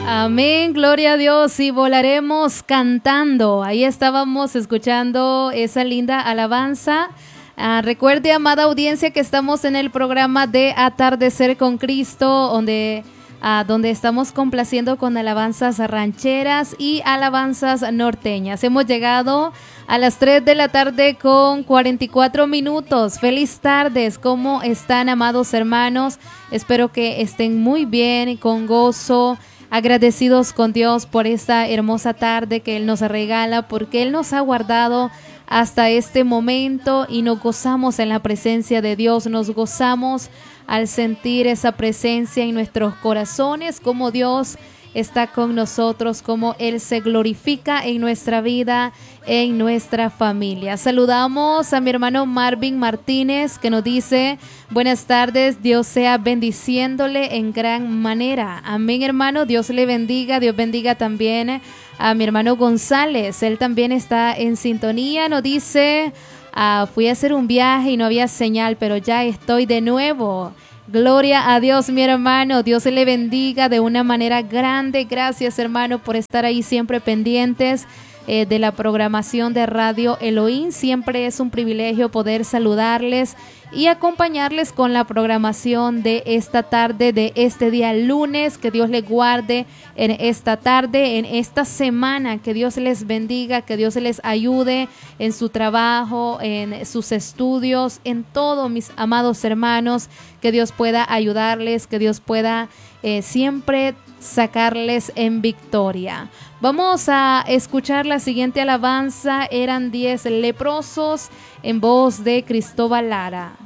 Amén, gloria a Dios, y volaremos cantando. Ahí estábamos escuchando esa linda alabanza. Recuerde, amada audiencia, que estamos en el programa de Atardecer con Cristo, donde estamos complaciendo con alabanzas rancheras y alabanzas norteñas. Hemos llegado a las 3 de la tarde con 44 minutos. Feliz tardes, ¿cómo están, amados hermanos? Espero que estén muy bien, con gozo, agradecidos con Dios por esta hermosa tarde que Él nos regala, porque Él nos ha guardado hasta este momento y nos gozamos en la presencia de Dios, nos gozamos al sentir esa presencia en nuestros corazones, como Dios está con nosotros, como Él se glorifica en nuestra vida, en nuestra familia. Saludamos a mi hermano Marvin Martínez, que nos dice: buenas tardes, Dios sea bendiciéndole en gran manera. Amén, hermano, Dios le bendiga. Dios bendiga también a mi hermano González, él también está en sintonía. Nos dice: fui a hacer un viaje y no había señal, pero ya estoy de nuevo. Gloria a Dios, mi hermano. Dios le bendiga de una manera grande. Gracias, hermano, por estar ahí siempre pendientes de la programación de Radio Elohim. Siempre es un privilegio poder saludarles y acompañarles con la programación de esta tarde, de este día lunes. Que Dios les guarde en esta tarde, en esta semana. Que Dios les bendiga, que Dios les ayude en su trabajo, en sus estudios, en todo, mis amados hermanos. Que Dios pueda ayudarles, que Dios pueda siempre sacarles en victoria. Vamos a escuchar la siguiente alabanza. Eran 10 leprosos, en voz de Cristóbal Lara.